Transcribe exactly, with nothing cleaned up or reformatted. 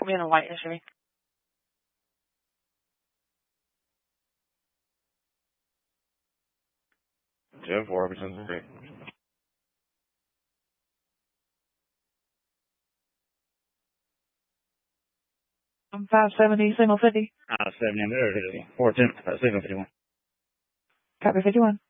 me in a white S U V. ten four, represents three. I'm five seventy, signal fifty. Uh, seventy, I'm there, four ten, uh, signal fifty-one. Copy fifty-one.